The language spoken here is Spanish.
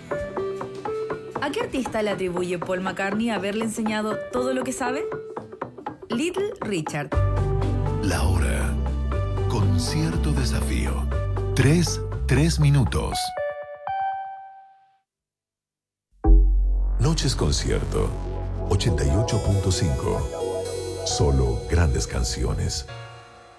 ¿A qué artista le atribuye Paul McCartney haberle enseñado todo lo que sabe? Little Richard. La hora. Concierto desafío. 3 minutos. Noches Concierto. 88.5. Solo grandes canciones.